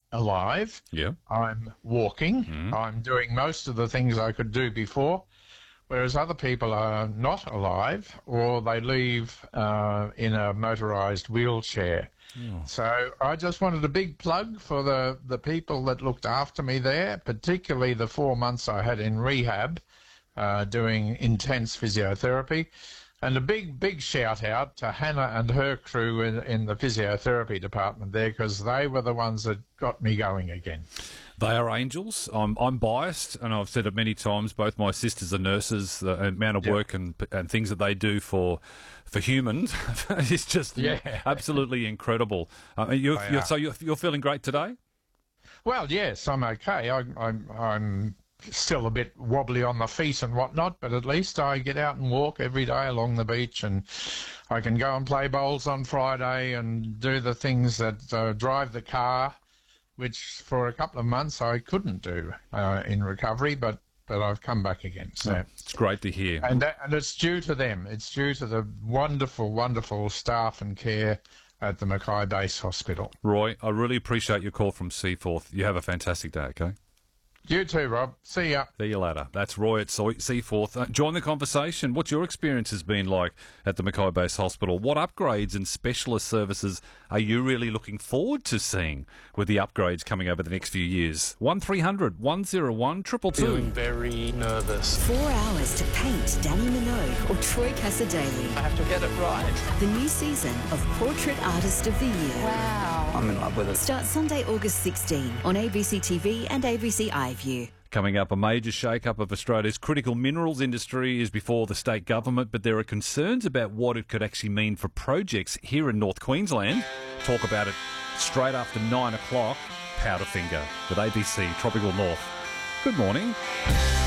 alive. Yeah. I'm walking. I'm doing most of the things I could do before, whereas other people are not alive or they leave in a motorised wheelchair. So I just wanted a big plug for the people that looked after me there, particularly the 4 months I had in rehab doing intense physiotherapy. And a big shout out to Hannah and her crew in the physiotherapy department there, because they were the ones that got me going again. They are angels. I'm biased, and I've said it many times. Both my sisters are nurses. The amount of work and things that they do for humans is just absolutely incredible. So you're feeling great today? Well, yes, I'm okay. I'm still a bit wobbly on the feet and whatnot, but at least I get out and walk every day along the beach, and I can go and play bowls on Friday and do the things that drive the car, which for a couple of months I couldn't do in recovery, but I've come back again. So it's great to hear. And it's due to them. It's due to the wonderful, wonderful staff and care at the Mackay Base Hospital. Roy, I really appreciate your call from Seaforth. You have a fantastic day, okay? You too, Rob. See ya. See you later. That's Roy at Seaforth. Join the conversation. What's your experience has been like at the Mackay Base Hospital? What upgrades and specialist services are you really looking forward to seeing with the upgrades coming over the next few years? 1300 101 222. Feeling very nervous. 4 hours to paint Danny Minogue or Troy Casadei. I have to get it right. The new season of Portrait Artist of the Year. Wow. I'm in love with it. Starts Sunday, August 16 on ABC TV and ABC iView. Coming up, a major shake-up of Australia's critical minerals industry is before the state government, but there are concerns about what it could actually mean for projects here in North Queensland. Talk about it straight after 9 o'clock. Powderfinger with ABC Tropical North. Good morning.